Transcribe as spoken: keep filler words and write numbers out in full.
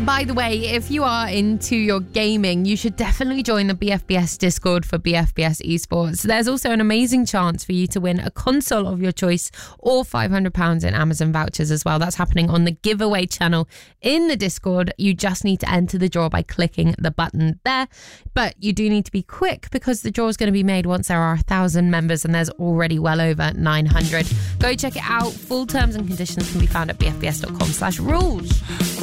by the way, if you are into your gaming, you should definitely join the B F B S Discord for B F B S Esports. There's also an amazing chance for you to win a console of your choice or five hundred pounds in Amazon vouchers as well. That's happening on the giveaway channel in the Discord. You just need to enter the draw by clicking the button there. But you do need to be quick because the draw is going to be made once there are a thousand members, and there's already well over nine hundred. Go check it out. Full terms and conditions can be found at bfbs.com slash rules.